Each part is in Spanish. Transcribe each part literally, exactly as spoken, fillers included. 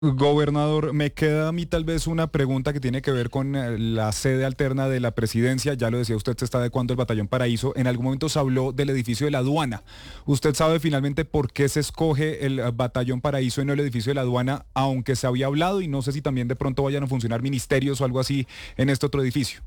Gobernador, me queda a mí tal vez una pregunta que tiene que ver con eh, la sede alterna de la presidencia. Ya lo decía usted, se está adecuando el Batallón Paraíso. En algún momento se habló del edificio de la aduana. ¿Usted sabe finalmente por qué se escoge el eh, Batallón Paraíso y no el edificio de la aduana, aunque se había hablado? Y no sé si también de pronto vayan a funcionar ministerios o algo así en este otro edificio.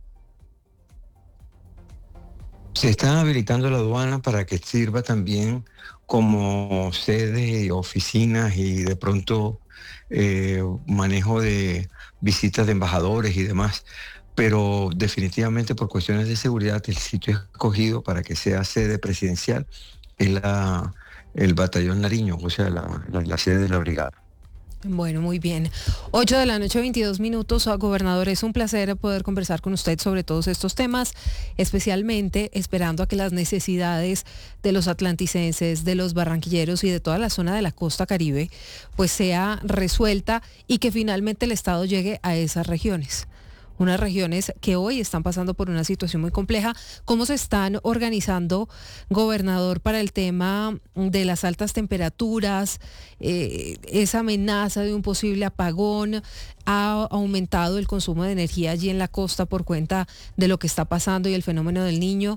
Se está habilitando la aduana para que sirva también como sede, oficinas y de pronto eh, manejo de visitas de embajadores y demás. Pero definitivamente por cuestiones de seguridad el sitio escogido para que sea sede presidencial es la, el Batallón Nariño, o sea, la, la, la sede de la brigada. Bueno, muy bien. ocho de la noche, veintidós minutos. Gobernador, es un placer poder conversar con usted sobre todos estos temas, especialmente esperando a que las necesidades de los atlanticenses, de los barranquilleros y de toda la zona de la costa Caribe, pues sea resuelta y que finalmente el Estado llegue a esas regiones. Unas regiones que hoy están pasando por una situación muy compleja. ¿Cómo se están organizando, gobernador, para el tema de las altas temperaturas, eh, esa amenaza de un posible apagón? ¿Ha aumentado el consumo de energía allí en la costa por cuenta de lo que está pasando y el fenómeno del Niño?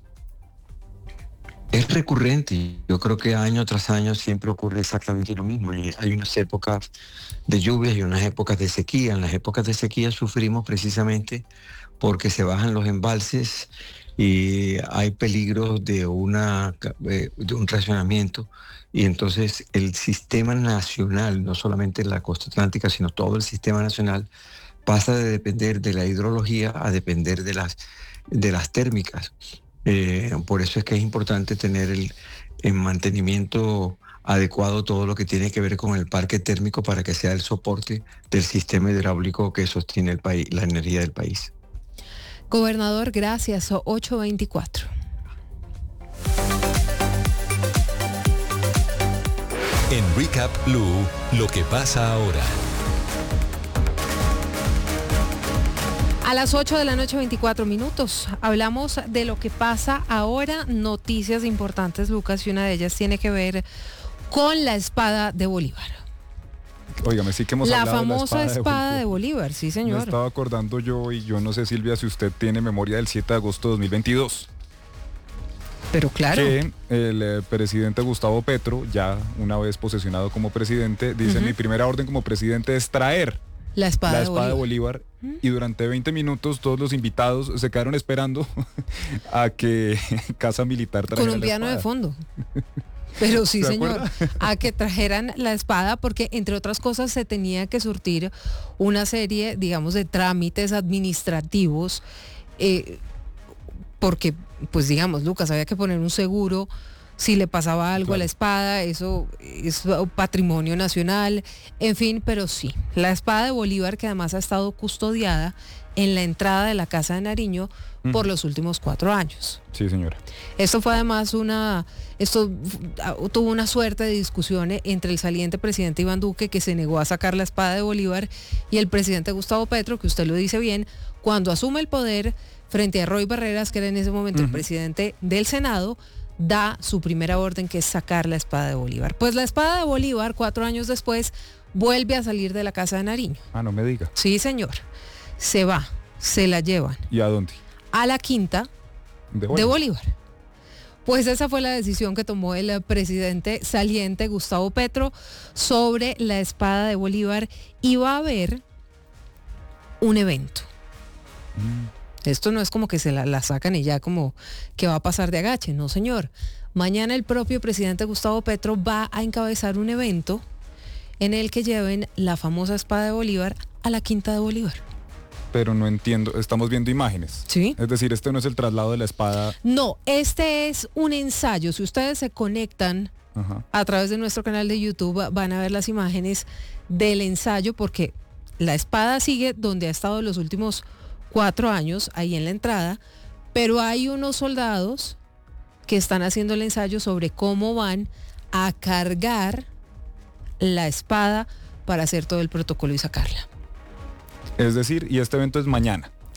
Es recurrente, yo creo que año tras año siempre ocurre exactamente lo mismo. Hay unas épocas de lluvias y unas épocas de sequía. En las épocas de sequía sufrimos precisamente porque se bajan los embalses y hay peligro de, una, de un racionamiento. Y entonces el sistema nacional, no solamente la costa atlántica, sino todo el sistema nacional, pasa de depender de la hidrología a depender de las, de las térmicas. Eh, por eso es que es importante tener el, el mantenimiento adecuado, todo lo que tiene que ver con el parque térmico para que sea el soporte del sistema hidráulico que sostiene el país, la energía del país. Gobernador, gracias. ocho veinticuatro. En Recap Blue, lo que pasa ahora. A las ocho de la noche, veinticuatro minutos, hablamos de lo que pasa ahora, noticias importantes, Lucas, y una de ellas tiene que ver con la espada de Bolívar. Óigame, sí que hemos la hablado famosa de la espada, espada de de Bolívar. Bolívar, sí señor. Me estaba acordando yo, y yo no sé, Silvia, si usted tiene memoria del siete de agosto de dos mil veintidós. Pero claro. Que el eh, presidente Gustavo Petro, ya una vez posesionado como presidente, dice: uh-huh. Mi primera orden como presidente es traer la espada, la de, espada Bolívar. de Bolívar. Y durante veinte minutos todos los invitados se quedaron esperando a que Casa Militar trajera con un piano de fondo. Pero sí, señor, a que trajeran la espada, porque entre otras cosas se tenía que surtir una serie, digamos, de trámites administrativos, eh, porque, pues digamos, Lucas, había que poner un seguro si le pasaba algo, claro, a la espada. Eso es patrimonio nacional, en fin, pero sí, la espada de Bolívar, que además ha estado custodiada en la entrada de la Casa de Nariño uh-huh. por los últimos cuatro años. Sí, señora. Esto fue además una, esto tuvo una suerte de discusiones entre el saliente presidente Iván Duque, que se negó a sacar la espada de Bolívar, y el presidente Gustavo Petro, que usted lo dice bien, cuando asume el poder frente a Roy Barreras, que era en ese momento uh-huh. el presidente del Senado, da su primera orden, que es sacar la espada de Bolívar. Pues la espada de Bolívar, cuatro años después, vuelve a salir de la Casa de Nariño. Ah, no me diga. Sí, señor. Se va, se la llevan. ¿Y a dónde? A la quinta de Bolívar. de Bolívar. Pues esa fue la decisión que tomó el presidente saliente Gustavo Petro sobre la espada de Bolívar, y va a haber un evento. Mm. Esto no es como que se la, la sacan y ya como que va a pasar de agache, no señor. Mañana el propio presidente Gustavo Petro va a encabezar un evento en el que lleven la famosa espada de Bolívar a la quinta de Bolívar. Pero no entiendo, estamos viendo imágenes. Sí. Es decir, este no es el traslado de la espada. No, este es un ensayo. Si ustedes se conectan Ajá. a través de nuestro canal de YouTube, van a ver las imágenes del ensayo, porque la espada sigue donde ha estado los últimos cuatro años, ahí en la entrada, pero hay unos soldados que están haciendo el ensayo sobre cómo van a cargar la espada para hacer todo el protocolo y sacarla. Es decir, y este evento es mañana.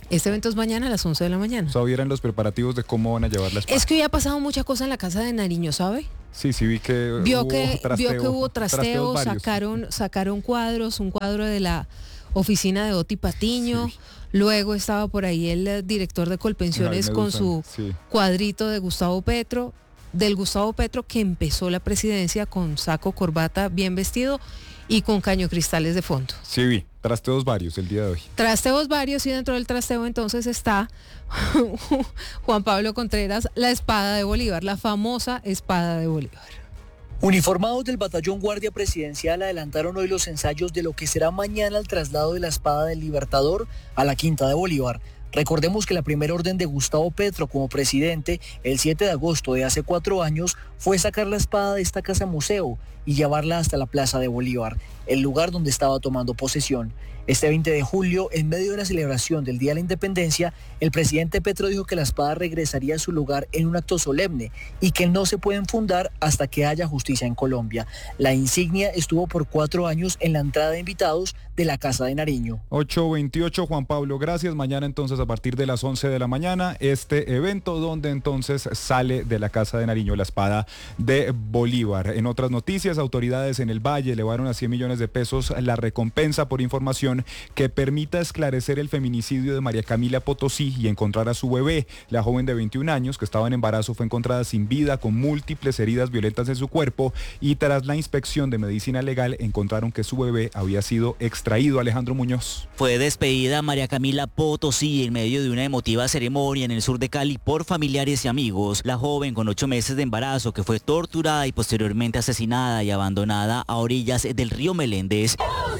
Este evento es mañana a las once de la mañana. Todavía eran los preparativos de cómo van a llevar la espada. Es que hoy ha pasado mucha cosa en la casa de Nariño, ¿sabe? Sí, sí, vi que Vio hubo que, trasteo, vio que hubo trasteo, sacaron, sacaron cuadros, un cuadro de la oficina de Oti Patiño, sí. Luego estaba por ahí el director de Colpensiones Jaime con Duzán, su sí. cuadrito de Gustavo Petro, del Gustavo Petro que empezó la presidencia con saco, corbata, bien vestido y con cañocristales de fondo. Sí, vi, trasteos varios el día de hoy. Trasteos varios y dentro del trasteo entonces está Juan Pablo Contreras, la espada de Bolívar, la famosa espada de Bolívar. Uniformados del Batallón Guardia Presidencial adelantaron hoy los ensayos de lo que será mañana el traslado de la espada del Libertador a la Quinta de Bolívar. Recordemos que la primera orden de Gustavo Petro como presidente, el siete de agosto de hace cuatro años, fue sacar la espada de esta casa museo y llevarla hasta la Plaza de Bolívar, el lugar donde estaba tomando posesión. Este veinte de julio, en medio de la celebración del Día de la Independencia, el presidente Petro dijo que la espada regresaría a su lugar en un acto solemne y que no se puede enfundar hasta que haya justicia en Colombia. La insignia estuvo por cuatro años en la entrada de invitados de la Casa de Nariño. ocho veintiocho, Juan Pablo, gracias. Mañana entonces a partir de las once de la mañana, este evento donde entonces sale de la Casa de Nariño la espada de Bolívar. En otras noticias, autoridades en el Valle elevaron a cien millones de pesos la recompensa por información que permita esclarecer el feminicidio de María Camila Potosí y encontrar a su bebé. La joven de veintiún años que estaba en embarazo fue encontrada sin vida con múltiples heridas violentas en su cuerpo y tras la inspección de medicina legal encontraron que su bebé había sido extraído. Alejandro Muñoz. Fue despedida María Camila Potosí en medio de una emotiva ceremonia en el sur de Cali por familiares y amigos. La joven con ocho meses de embarazo que fue torturada y posteriormente asesinada y abandonada a orillas del río Meléndez.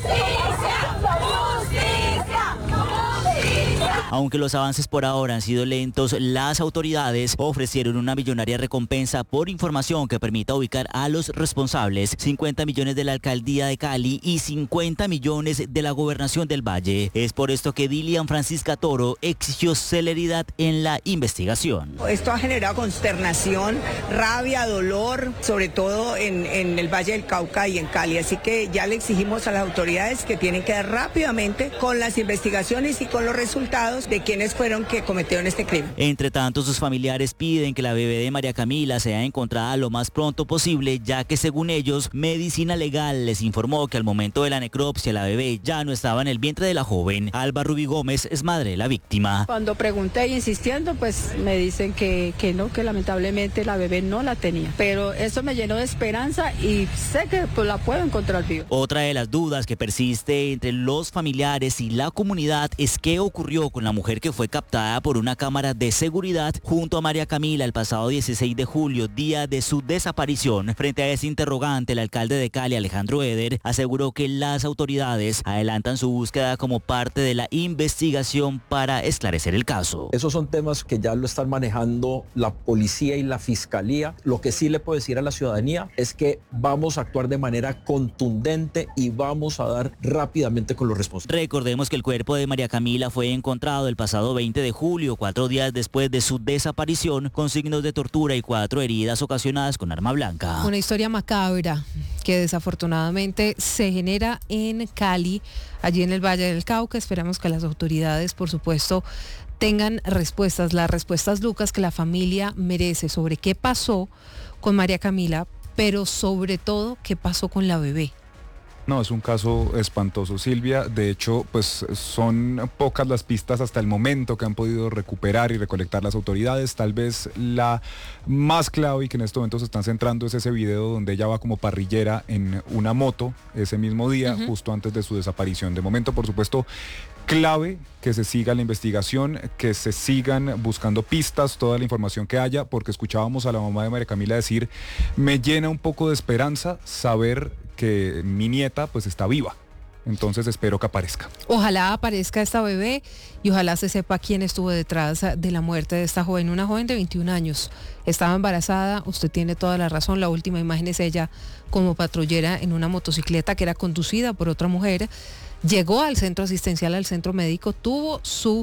Aunque los avances por ahora han sido lentos, las autoridades ofrecieron una millonaria recompensa por información que permita ubicar a los responsables, cincuenta millones de la alcaldía de Cali y cincuenta millones de la gobernación del Valle. Es por esto que Dilian Francisca Toro exigió celeridad en la investigación. Esto ha generado consternación, rabia, dolor, sobre todo en, en el Valle del Cauca y en Cali. Así que ya le exigimos a las autoridades que tienen que dar rápidamente con las investigaciones y con los resultados de quienes fueron que cometieron este crimen. Entre tanto, sus familiares piden que la bebé de María Camila sea encontrada lo más pronto posible, ya que según ellos, Medicina Legal les informó que al momento de la necropsia la bebé ya no estaba en el vientre de la joven. Alba Rubí Gómez es madre de la víctima. Cuando pregunté insistiendo, pues me dicen que, que no, que lamentablemente la bebé no la tenía. Pero eso me llenó de esperanza y sé que pues, la puedo encontrar viva. Otra de las dudas que persiste entre los familiares y la comunidad es qué ocurrió con la mujer que fue captada por una cámara de seguridad junto a María Camila el pasado dieciséis de julio, día de su desaparición. Frente a ese interrogante, el alcalde de Cali, Alejandro Eder, aseguró que las autoridades adelantan su búsqueda como parte de la investigación para esclarecer el caso. Esos son temas que ya lo están manejando la policía y la fiscalía. Lo que sí le puedo decir a la ciudadanía es que vamos a actuar de manera contundente y vamos a dar rápidamente con los responsables. Recordemos que el cuerpo de María Camila fue encontrado el pasado veinte de julio, cuatro días después de su desaparición, con signos de tortura y cuatro heridas ocasionadas con arma blanca. Una historia macabra que desafortunadamente se genera en Cali, allí en el Valle del Cauca. Esperamos que las autoridades, por supuesto, tengan respuestas, las respuestas, Lucas, que la familia merece sobre qué pasó con María Camila, pero sobre todo qué pasó con la bebé. No, es un caso espantoso, Silvia. De hecho, pues son pocas las pistas hasta el momento que han podido recuperar y recolectar las autoridades. Tal vez la más clave y que en estos momentos se están centrando es ese video donde ella va como parrillera en una moto ese mismo día, uh-huh. justo antes de su desaparición. De momento, por supuesto, clave que se siga la investigación, que se sigan buscando pistas, toda la información que haya, porque escuchábamos a la mamá de María Camila decir, me llena un poco de esperanza saber que mi nieta pues está viva. Entonces espero que aparezca. Ojalá aparezca esta bebé y ojalá se sepa quién estuvo detrás de la muerte de esta joven. Una joven de veintiún años. Estaba embarazada, usted tiene toda la razón. La última imagen es ella como patrullera en una motocicleta que era conducida por otra mujer. Llegó al centro asistencial, al centro médico, tuvo su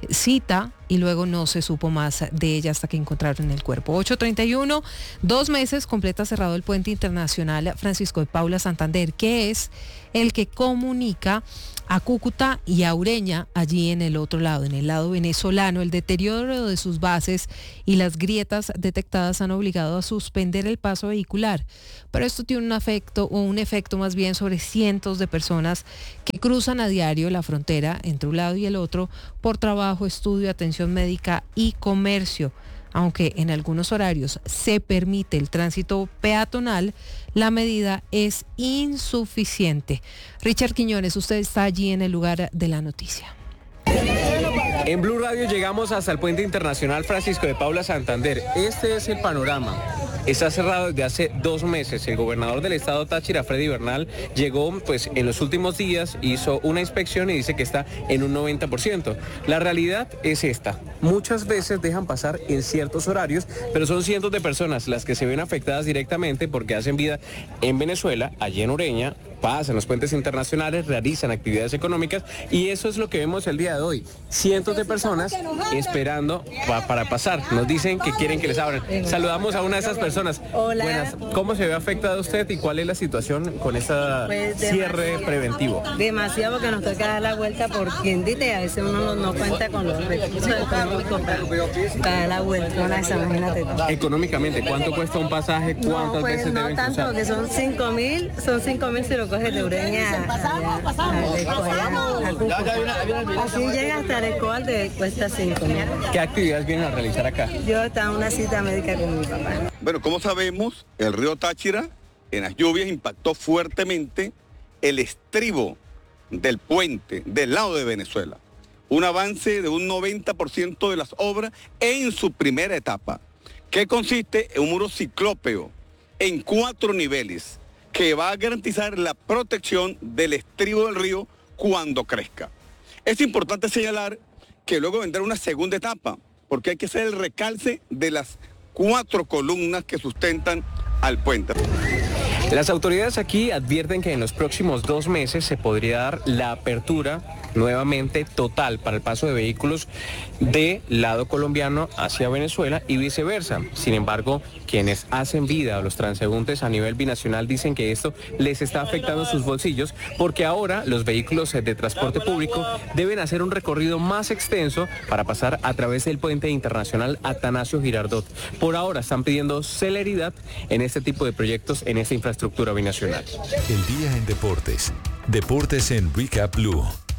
cita y luego no se supo más de ella hasta que encontraron el cuerpo. ocho treinta y uno, dos meses completa cerrado el puente internacional Francisco de Paula Santander, que es el que comunica a Cúcuta y a Ureña, allí en el otro lado, en el lado venezolano. El deterioro de sus bases y las grietas detectadas han obligado a suspender el paso vehicular, pero esto tiene un efecto, o un efecto más bien sobre cientos de personas que cruzan a diario la frontera entre un lado y el otro por trabajo, estudio, atención médica y comercio. Aunque en algunos horarios se permite el tránsito peatonal, la medida es insuficiente. Richard Quiñones, usted está allí en el lugar de la noticia. En Blue Radio llegamos hasta el Puente Internacional Francisco de Paula Santander. Este es el panorama. Está cerrado desde hace dos meses. El gobernador del estado Táchira, Freddy Bernal, llegó pues en los últimos días, hizo una inspección y dice que está en un noventa por ciento. La realidad es esta. Muchas veces dejan pasar en ciertos horarios, pero son cientos de personas las que se ven afectadas directamente porque hacen vida en Venezuela, allí en Ureña, pasan los puentes internacionales, realizan actividades económicas y eso es lo que vemos el día de hoy. Cientos de personas esperando pa para pasar. Nos dicen que quieren que les abran. Saludamos a una de esas personas. Hola. Buenas. ¿Cómo se ve afectada usted y cuál es la situación con este pues cierre preventivo? Demasiado, porque nos toca dar la vuelta por tiendita y a veces uno no, no cuenta con los recursos económicos para, para dar la vuelta. No, esa, imagínate. Económicamente, ¿cuánto cuesta un pasaje? ¿Cuántas no, pues, veces no deben tanto, cruzar? porque son cinco mil, son cinco mil si lo coges de Ureña a, a, a, a Cúcuta. Así llega hasta el Escobar, te cuesta cinco mil. ¿Qué actividades vienen a realizar acá? Yo estaba en una cita médica con mi papá. Bueno, como sabemos, el río Táchira en las lluvias impactó fuertemente el estribo del puente del lado de Venezuela. Un avance de un noventa por ciento de las obras en su primera etapa, que consiste en un muro ciclópeo en cuatro niveles, que va a garantizar la protección del estribo del río cuando crezca. Es importante señalar que luego vendrá una segunda etapa, porque hay que hacer el recalce de las cuatro columnas que sustentan al puente. Las autoridades aquí advierten que en los próximos dos meses se podría dar la apertura nuevamente total para el paso de vehículos de lado colombiano hacia Venezuela y viceversa. Sin embargo, quienes hacen vida a los transeúntes a nivel binacional dicen que esto les está afectando sus bolsillos porque ahora los vehículos de transporte público deben hacer un recorrido más extenso para pasar a través del puente internacional Atanasio Girardot. Por ahora están pidiendo celeridad en este tipo de proyectos en esta infraestructura binacional. El día en deportes. Deportes en Recap Blue.